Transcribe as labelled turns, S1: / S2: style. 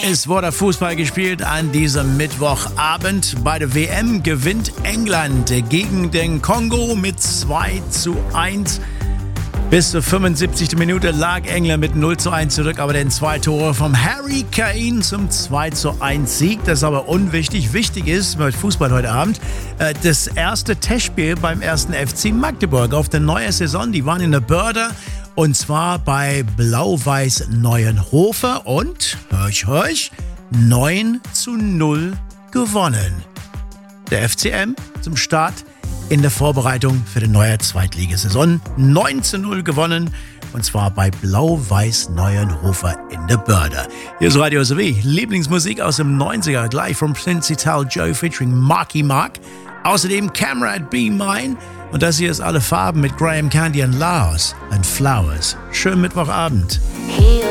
S1: Es wurde Fußball gespielt an diesem Mittwochabend. Bei der WM gewinnt England gegen den Kongo mit 2:1. Bis zur 75. Minute lag England mit 0:1 zurück, aber dann 2 Tore vom Harry Kane zum 2:1 Sieg. Das ist aber unwichtig. Wichtig ist bei Fußball heute Abend das erste Testspiel beim 1. FC Magdeburg auf der neuen Saison. Die waren in der Börde und zwar bei Blau-Weiß Neuenhofer und, hörch, 9:0 gewonnen. Der FCM zum Start in der Vorbereitung für die neue Zweitligasaison 9:0 gewonnen und zwar bei Blau-Weiß Neuenhofer in der Börde. Hier ist Radio SW, Lieblingsmusik aus dem 90er, gleich von Prinzital Joe featuring Marky Mark. Außerdem Camera Be Mine und das hier ist Alle Farben mit Graham Candy und Laos and Flowers. Schönen Mittwochabend.